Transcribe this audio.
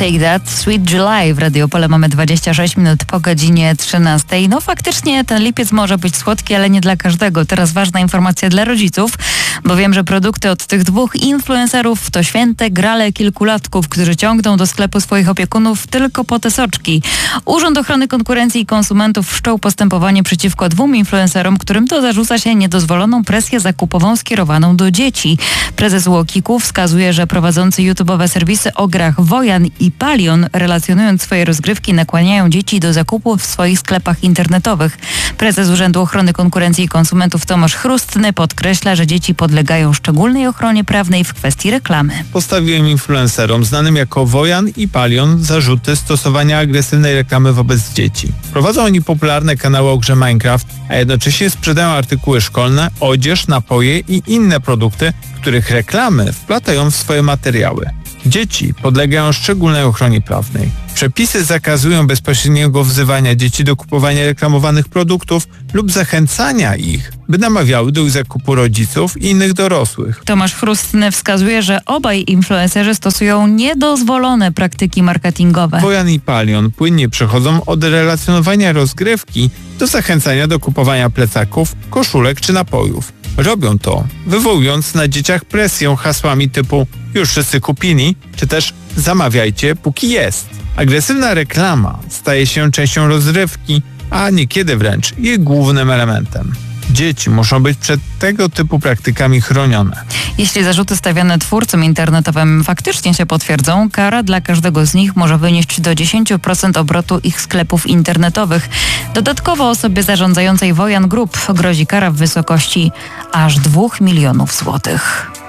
Take That, Sweet July w Radiopole. Mamy 26 minut po godzinie 13. No faktycznie ten lipiec może być słodki, ale nie dla każdego. Teraz ważna informacja dla rodziców, bo wiem, że produkty od tych dwóch influencerów to święte grale kilkulatków, którzy ciągną do sklepu swoich opiekunów tylko po te soczki. Urząd Ochrony Konkurencji i Konsumentów wszczął postępowanie przeciwko dwóm influencerom, którym to zarzuca się niedozwoloną presję zakupową skierowaną do dzieci. Prezes UOKiK-u wskazuje, że prowadzący YouTube'owe serwisy o grach Wojan i Palion, relacjonując swoje rozgrywki, nakłaniają dzieci do zakupów w swoich sklepach internetowych. Prezes Urzędu Ochrony Konkurencji i Konsumentów Tomasz Chrustny podkreśla, że dzieci podlegają szczególnej ochronie prawnej w kwestii reklamy. Postawiłem influencerom znanym jako Wojan i Palion zarzuty stosowania agresywnej reklamy wobec dzieci. Prowadzą oni popularne kanały o grze Minecraft, a jednocześnie sprzedają artykuły szkolne, odzież, napoje i inne produkty, których reklamy wplatają w swoje materiały. Dzieci podlegają szczególnej ochronie prawnej. Przepisy zakazują bezpośredniego wzywania dzieci do kupowania reklamowanych produktów lub zachęcania ich, by namawiały do ich zakupu rodziców i innych dorosłych. Tomasz Chrustny wskazuje, że obaj influencerzy stosują niedozwolone praktyki marketingowe. Wojan i Palion płynnie przechodzą od relacjonowania rozgrywki do zachęcania do kupowania plecaków, koszulek czy napojów. Robią to, wywołując na dzieciach presję hasłami typu już wszyscy kupili, czy też zamawiajcie póki jest. Agresywna reklama staje się częścią rozrywki, a niekiedy wręcz jej głównym elementem. Dzieci muszą być przed tego typu praktykami chronione. Jeśli zarzuty stawiane twórcom internetowym faktycznie się potwierdzą, kara dla każdego z nich może wynieść do 10% obrotu ich sklepów internetowych. Dodatkowo osobie zarządzającej Wojan Group grozi kara w wysokości aż 2 milionów złotych.